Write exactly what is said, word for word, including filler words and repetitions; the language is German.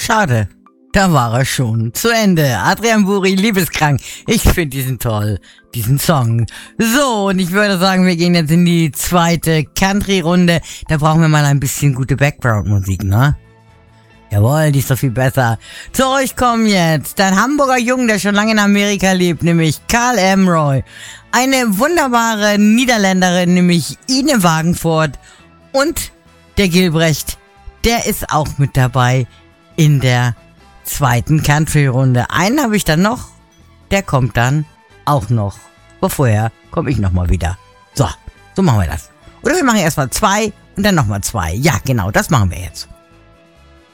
schade. Da war er schon. Zu Ende. Adrian Buri, Liebeskrank. Ich finde diesen toll. Diesen Song. So, und ich würde sagen, wir gehen jetzt in die zweite Country-Runde. Da brauchen wir mal ein bisschen gute Background-Musik, ne? Jawohl, die ist doch viel besser. Zu euch kommen jetzt ein Hamburger Jungen, der schon lange in Amerika lebt, nämlich Carl Emroy. Eine wunderbare Niederländerin, nämlich Ine Wagenfurt. Und der Gilbrecht, der ist auch mit dabei in der zweiten Country-Runde. Einen habe ich dann noch, der kommt dann auch noch. Aber vorher komme ich nochmal wieder. So, so machen wir das. Oder wir machen erstmal zwei und dann nochmal zwei. Ja, genau, das machen wir jetzt.